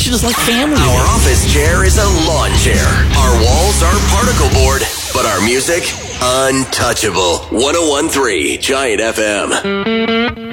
conversation is like family. Our office chair is a lawn chair. Our walls are particle board, but our music, untouchable. 101.3 Giant FM.